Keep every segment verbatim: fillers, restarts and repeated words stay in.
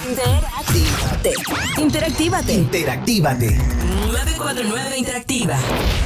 Interactívate. Interactívate. Interactívate. nueve cuatro nueve Interactiva.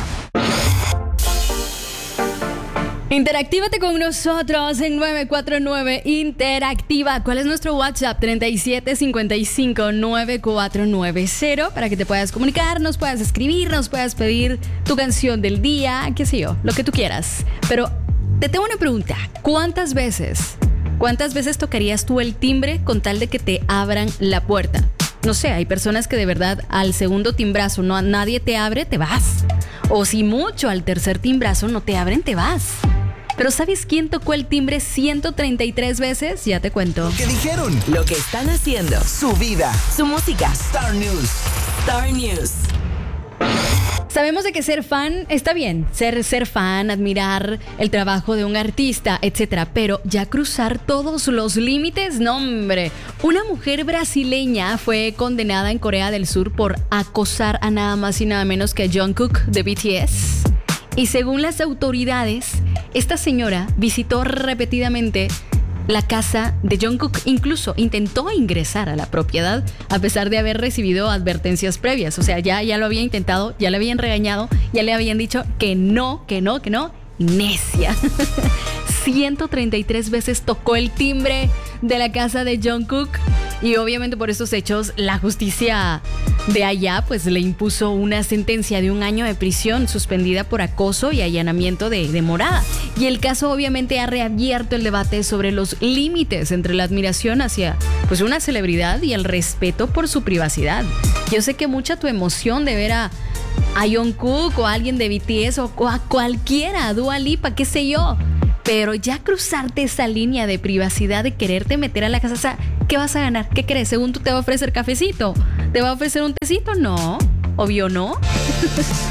Interactívate con nosotros en nueve cuatro nueve Interactiva. ¿Cuál es nuestro WhatsApp? treinta y siete cincuenta y cinco noventa y cuatro noventa para que te puedas comunicar, nos puedas escribir, nos puedas pedir tu canción del día, qué sé yo, lo que tú quieras. Pero te tengo una pregunta. ¿Cuántas veces, cuántas veces tocarías tú el timbre con tal de que te abran la puerta? No sé, hay personas que de verdad al segundo timbrazo no, nadie te abre, te vas. O si mucho al tercer timbrazo no te abren, te vas. Pero ¿sabes quién tocó el timbre ciento treinta y tres veces? Ya te cuento. ¿Qué dijeron? Lo que están haciendo. Su vida. Su música. Star News. Star News. Sabemos de que ser fan está bien, ser, ser fan, admirar el trabajo de un artista, etcétera. Pero ya cruzar todos los límites, no hombre. Una mujer brasileña fue condenada en Corea del Sur por acosar a nada más y nada menos que a Jungkook de B T S. Y según las autoridades, esta señora visitó repetidamente la casa de Jungkook, incluso intentó ingresar a la propiedad a pesar de haber recibido advertencias previas. O sea, ya, ya lo había intentado, ya le habían regañado, ya le habían dicho que no, que no, que no. Necia. ciento treinta y tres veces tocó el timbre de la casa de Jungkook y obviamente por estos hechos la justicia de allá pues le impuso una sentencia de un año de prisión suspendida por acoso y allanamiento de, de morada. Y el caso obviamente ha reabierto el debate sobre los límites entre la admiración hacia pues una celebridad y el respeto por su privacidad. Yo sé que mucha tu emoción de ver a a Jungkook o a alguien de B T S o, o a cualquiera, a Dua Lipa, qué sé yo. Pero ya cruzarte esa línea de privacidad, de quererte meter a la casa, o sea, ¿qué vas a ganar? ¿Qué crees? ¿Según tú te va a ofrecer cafecito? ¿Te va a ofrecer un tecito? No, obvio no.